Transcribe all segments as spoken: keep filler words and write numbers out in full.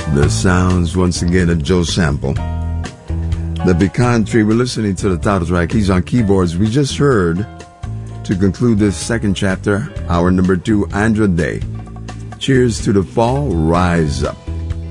The sounds once again of Joe Sample. The Pecan Tree, we're listening to the title track. He's on keyboards. We just heard, to conclude this second chapter, hour number two, Andra Day. Cheers to the fall, rise up.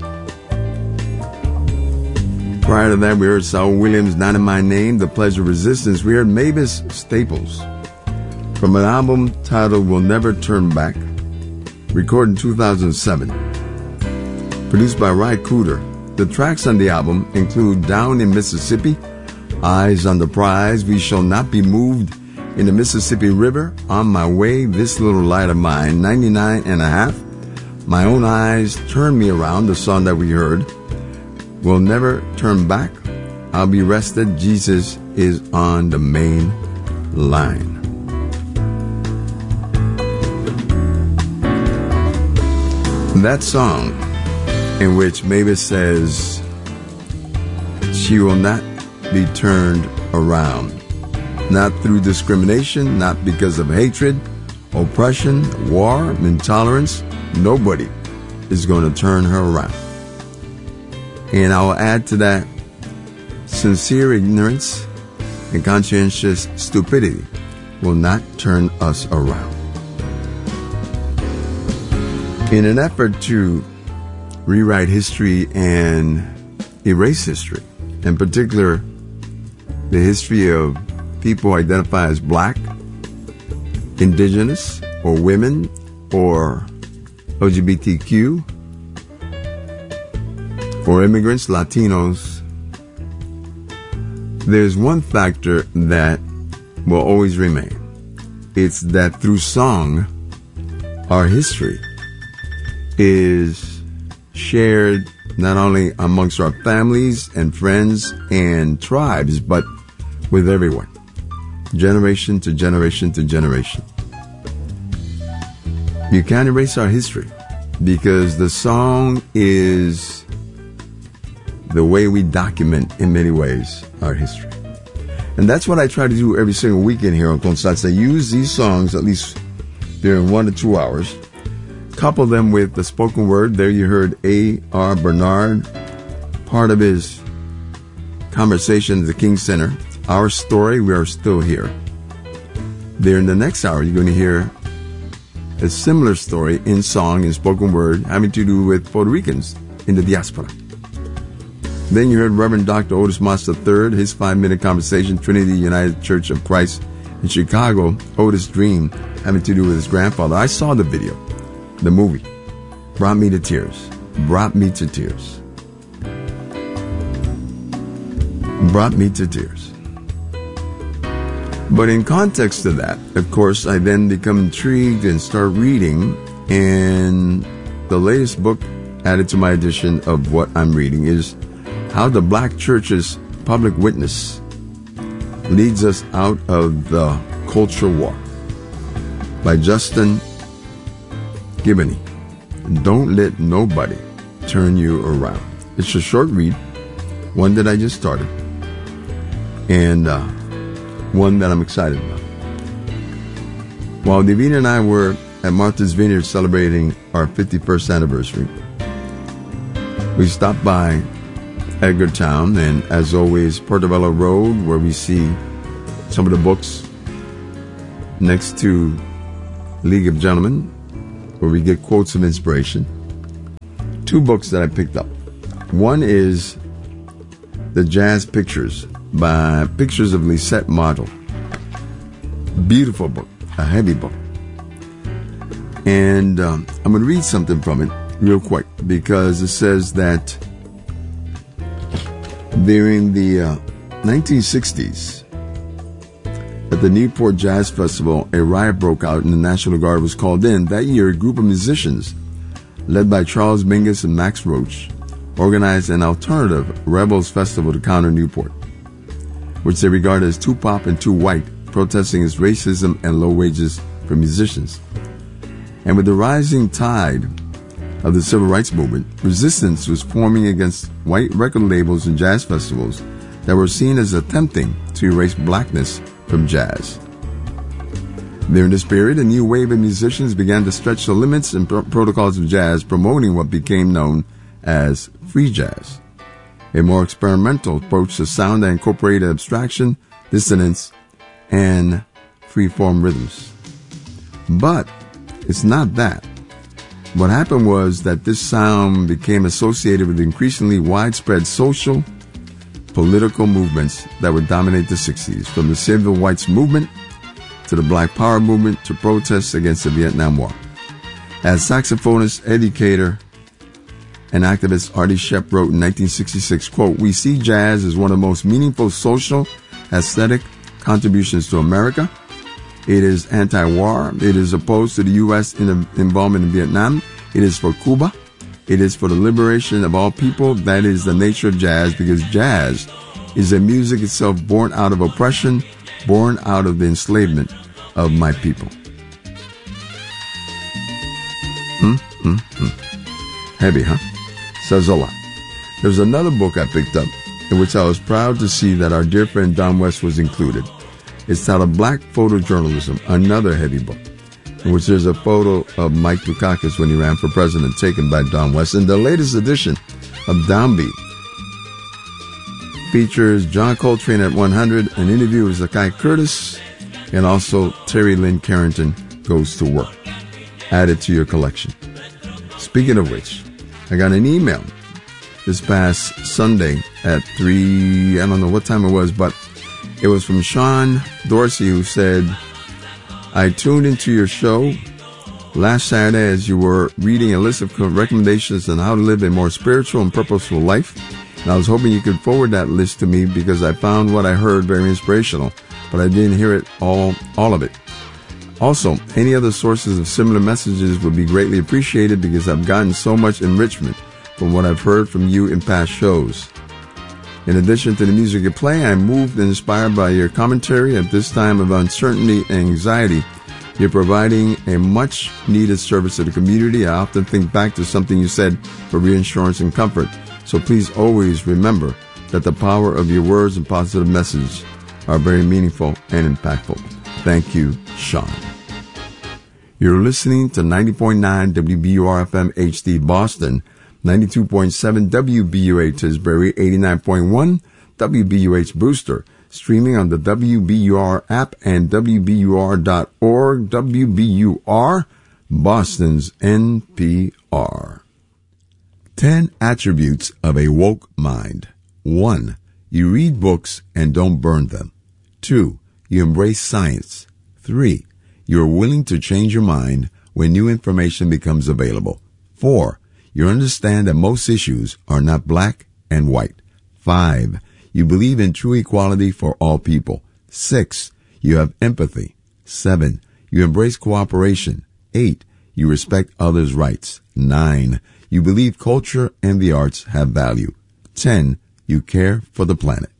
Prior to that, we heard Saul Williams, Not in My Name, The Pleasure of Resistance. We heard Mavis Staples from an album titled We'll Never Turn Back, recorded in two thousand seven. Produced by Ry Cooder. The tracks on the album include Down in Mississippi, Eyes on the Prize, We Shall Not Be Moved in the Mississippi River, On My Way, This Little Light of Mine, ninety-nine and a half, My Own Eyes, Turn Me Around, the song that we heard, We'll Never Turn Back, I'll Be Rested, Jesus is on the Main Line. That song, in which Mavis says she will not be turned around, not through discrimination, not because of hatred, oppression, war, intolerance. Nobody is going to turn her around. And I will add to that, sincere ignorance and conscientious stupidity will not turn us around. In an effort to rewrite history and erase history, in particular the history of people identify as black, indigenous, or women, or L G B T Q, or immigrants, Latinos. There's one factor that will always remain. It's that through song, our history is shared not only amongst our families and friends and tribes, but with everyone, generation to generation to generation. You can't erase our history because the song is the way we document, in many ways, our history. And that's what I try to do every single weekend here on Constance. I use these songs at least during one to two hours, couple them with the spoken word. There you heard A R Bernard, part of his conversation at the King Center. Our story, we are still here. There in the next hour, you're going to hear a similar story in song and spoken word having to do with Puerto Ricans in the diaspora. Then you heard Reverend Doctor Otis Moss the third, his five-minute conversation, Trinity United Church of Christ in Chicago, Otis' dream having to do with his grandfather. I saw the video. The movie brought me to tears, brought me to tears, brought me to tears. But in context to that, of course, I then become intrigued and start reading. And the latest book added to my edition of what I'm reading is How the Black Church's Public Witness Leads Us Out of the Culture War by Justin Giboney. Don't let nobody turn you around. It's a short read, one that I just started, and uh, one that I'm excited about. While Divina and I were at Martha's Vineyard celebrating our fifty-first anniversary, we stopped by Edgartown and, as always, Portobello Road, where we see some of the books next to League of Gentlemen, where we get quotes of inspiration. Two books that I picked up. One is The Jazz Pictures by Pictures of Lisette Model. Beautiful book, a heavy book. And um, I'm going to read something from it real quick because it says that during the uh, nineteen sixties, at the Newport Jazz Festival, a riot broke out and the National Guard was called in. That year, a group of musicians, led by Charles Mingus and Max Roach, organized an alternative Rebels Festival to counter Newport, which they regarded as too pop and too white, protesting its racism and low wages for musicians. And with the rising tide of the civil rights movement, resistance was forming against white record labels and jazz festivals that were seen as attempting to erase blackness from jazz. During this period, a new wave of musicians began to stretch the limits and pro- protocols of jazz, promoting what became known as free jazz, a more experimental approach to sound that incorporated abstraction, dissonance, and free-form rhythms. But it's not that. What happened was that this sound became associated with increasingly widespread social, political movements that would dominate the sixties, from the civil rights movement to the Black Power movement to protests against the Vietnam War. As saxophonist, educator, and activist Artie Shepp wrote in nineteen sixty-six, quote, "We see jazz as one of the most meaningful social, aesthetic contributions to America. It is anti-war. It is opposed to the U S in involvement in Vietnam. It is for Cuba. It is for the liberation of all people. That is the nature of jazz, because jazz is a music itself born out of oppression, born out of the enslavement of my people." Hmm, hmm, hmm. Heavy, huh? Says a lot. There's another book I picked up in which I was proud to see that our dear friend Don West was included. It's titled Black Photojournalism, another heavy book, in which there's a photo of Mike Dukakis when he ran for president, taken by Don West. And the latest edition of Downbeat features John Coltrane at one hundred, an interview with Zakai Curtis, and also Terry Lynn Carrington Goes to Work. Add it to your collection. Speaking of which, I got an email this past Sunday at three, I don't know what time it was, but it was from Sean Dorsey, who said, "I tuned into your show last Saturday as you were reading a list of recommendations on how to live a more spiritual and purposeful life. And I was hoping you could forward that list to me because I found what I heard very inspirational, but I didn't hear it all, all of it. Also, any other sources of similar messages would be greatly appreciated because I've gotten so much enrichment from what I've heard from you in past shows. In addition to the music you play, I'm moved and inspired by your commentary at this time of uncertainty and anxiety. You're providing a much-needed service to the community. I often think back to something you said for reassurance and comfort. So please always remember that the power of your words and positive message are very meaningful and impactful. Thank you, Sean." You're listening to ninety point nine W B U R F M H D Boston, ninety-two point seven W B U H Tisbury, eighty-nine point one W B U H Brewster, streaming on the W B U R app and W B U R dot org. W B U R, Boston's N P R. Ten attributes of a woke mind. One, you read books and don't burn them. Two, you embrace science. Three, you are willing to change your mind when new information becomes available. Four, you understand that most issues are not black and white. Five, you believe in true equality for all people. Six, you have empathy. Seven, you embrace cooperation. Eight, you respect others' rights. Nine, you believe culture and the arts have value. Ten, you care for the planet.